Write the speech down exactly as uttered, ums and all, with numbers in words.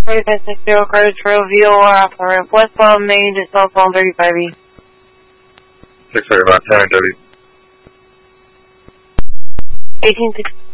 Sorry, that's six zero cars for V O R off the ramp. Westbound main to southbound thirty-five E. six thirty-five, ten W. eighteen sixty.